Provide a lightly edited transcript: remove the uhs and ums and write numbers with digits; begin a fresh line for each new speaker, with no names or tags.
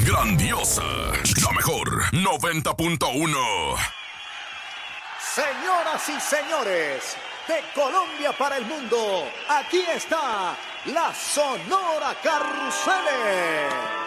grandiosa, la mejor 90.1.
Señoras y señores, de Colombia para el mundo, aquí está la Sonora Carruseles.